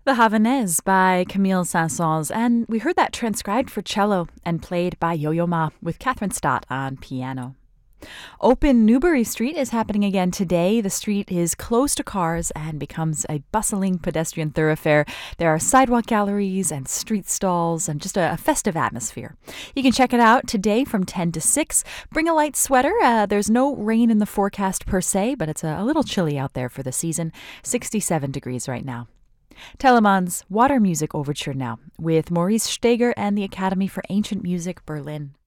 The Havanaise by Camille Saint-Saëns, and we heard that transcribed for cello and played by Yo-Yo Ma with Catherine Stott on piano. Open Newbury Street is happening again today. The street is closed to cars and becomes a bustling pedestrian thoroughfare. There are sidewalk galleries and street stalls and just a festive atmosphere. You can check it out today from 10 to 6. Bring a light sweater. There's no rain in the forecast per se, but it's a little chilly out there for the season. 67 degrees right now. Telemann's Water Music Overture now with Maurice Steger and the Academy for Ancient Music, Berlin.